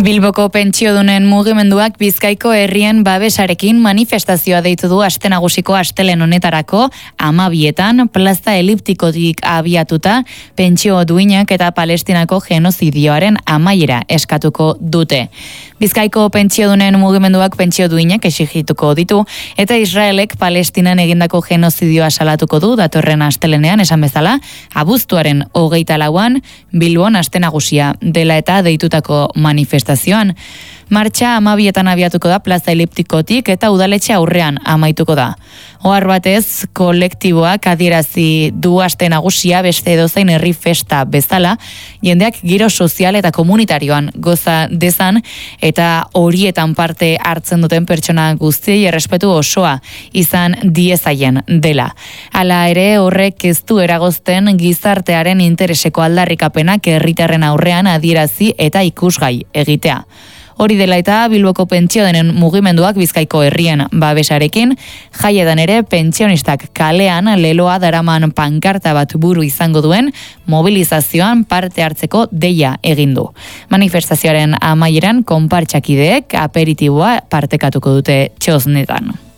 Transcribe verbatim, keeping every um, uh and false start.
Bilboko pentsiodunen mugimenduak Bizkaiko herrien babesarekin manifestazioa deitu du aste nagusiko astelen honetarako amabietan plaza eliptikotik abiatuta pentsio duinak eta Palestinako genozidioaren amaiera eskatuko dute. Bizkaiko pentsiodunen mugimenduak pentsio duinak exigituko ditu eta Israelek Palestinan egindako genozidioa salatuko du datorren astelenean esan bezala abuztuaren hogeita lauan Bilbon aste nagusia dela eta deitutako manifestazioa. Martxa amabietan abiatuko da plaza eliptikotik eta udaletxe aurrean amaituko da. Ohar batez, kolektiboak adierazi du aste nagusia beste edozein herri festa bezala, jendeak giro sozial eta komunitarioan goza dezan eta horietan parte hartzen duten pertsona guztiei errespetu osoa izan diezaien dela. Hala ere, horrek ez du eragozten gizartearen intereseko aldarrikapenak herritarren aurrean adierazi eta ikusgai egitea. Hori dela eta Bilboko pentsiodunen mugimenduak Bizkaiko herrien babesarekin, jaietan ere pentsionistak kalean leloa daraman pankarta bat buru izango duen mobilizazioan parte hartzeko deia egin du. Manifestazioaren amaieran konpartsakideek aperitiboa partekatuko dute txosnetan.